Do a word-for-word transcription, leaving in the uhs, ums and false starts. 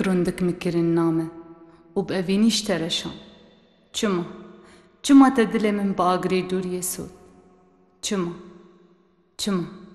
Rundik mikirin name û bi evînî ji te reşan. Çima? Çima te dilê min bi agirê dûriyê sot? Çima? Çima?